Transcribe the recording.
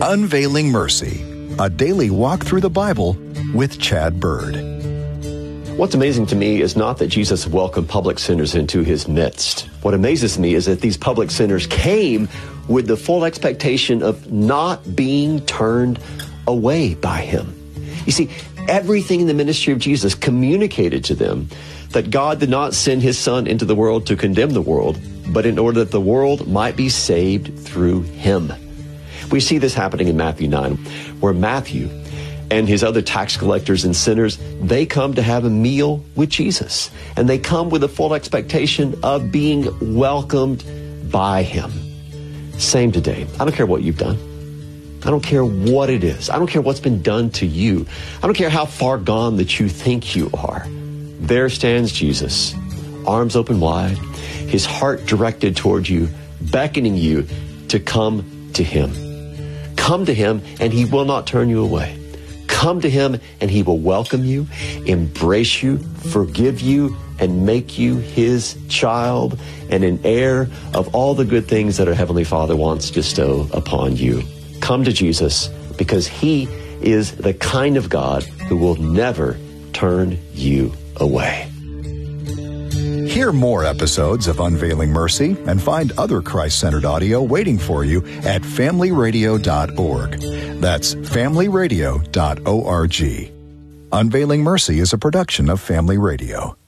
Unveiling Mercy, a daily walk through the Bible with Chad Bird. What's amazing to me is not that Jesus welcomed public sinners into his midst. What amazes me is that these public sinners came with the full expectation of not being turned away by him. You see, everything in the ministry of Jesus communicated to them that God did not send his Son into the world to condemn the world, but in order that the world might be saved through him. We see this happening in Matthew 9, where Matthew and his other tax collectors and sinners, they come to have a meal with Jesus. And they come with a full expectation of being welcomed by him. Same today. I don't care what you've done. I don't care what it is. I don't care what's been done to you. I don't care how far gone that you think you are. There stands Jesus, arms open wide, his heart directed toward you, beckoning you to come to him. Come to him and he will not turn you away. Come to him and he will welcome you, embrace you, forgive you, and make you his child and an heir of all the good things that our Heavenly Father wants to bestow upon you. Come to Jesus because he is the kind of God who will never turn you away. Hear more episodes of Unveiling Mercy and find other Christ-centered audio waiting for you at familyradio.org. That's familyradio.org. Unveiling Mercy is a production of Family Radio.